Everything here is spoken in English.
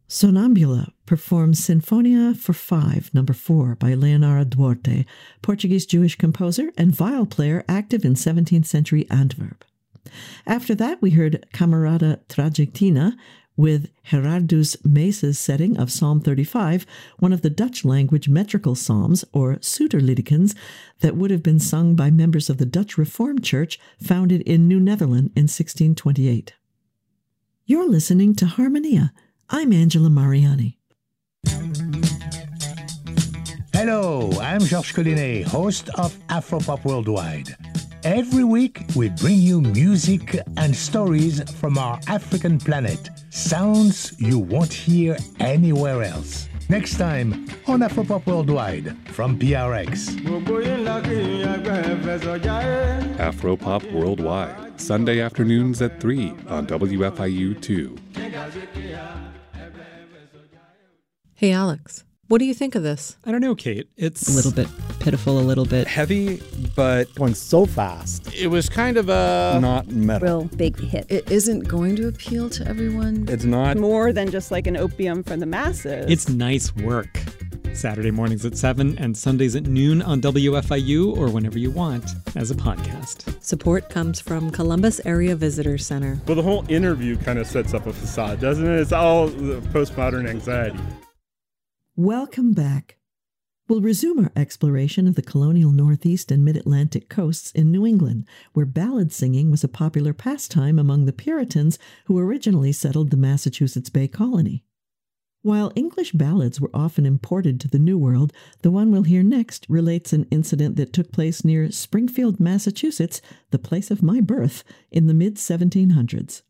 Sonambula performs Sinfonia for Five, No. 4 by Leonardo Duarte, Portuguese Jewish composer and viol player active in 17th century Antwerp. After that, we heard Camerata Tragitina with Gerardus Mees's setting of Psalm 35, one of the Dutch-language metrical psalms, or Suterliedekens, that would have been sung by members of the Dutch Reformed Church founded in New Netherland in 1628. You're listening to Harmonia. I'm Angela Mariani. Hello, I'm Georges Collinet, host of Afropop Worldwide. Every week, we bring you music and stories from our African planet, sounds you won't hear anywhere else. Next time on Afropop Worldwide from PRX. Afropop Worldwide, Sunday afternoons at 3 on WFIU2. Hey, Alex, what do you think of this? I don't know, Kate. It's a little bit pitiful, a little bit heavy, but going so fast. It was kind of a not metal. Real big hit. It isn't going to appeal to everyone. It's not more than just like an opium for the masses. It's nice work. Saturday mornings at 7 and Sundays at noon on WFIU or whenever you want as a podcast. Support comes from Columbus Area Visitor Center. Well, the whole interview kind of sets up a facade, doesn't it? It's all the postmodern anxiety. Welcome back. We'll resume our exploration of the colonial Northeast and Mid-Atlantic coasts in New England, where ballad singing was a popular pastime among the Puritans who originally settled the Massachusetts Bay Colony. While English ballads were often imported to the New World, the one we'll hear next relates an incident that took place near Springfield, Massachusetts, the place of my birth, in the mid-1700s.